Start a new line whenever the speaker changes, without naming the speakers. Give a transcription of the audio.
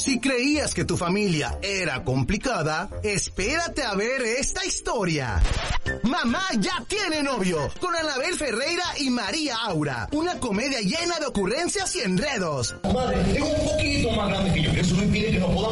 Si creías que tu familia era complicada, espérate a ver esta historia. Mamá ya tiene novio, con Anabel Ferreira y María Aura. Una comedia llena de ocurrencias y enredos.
Madre, es un poquito más grande que yo, eso no impide que no podamos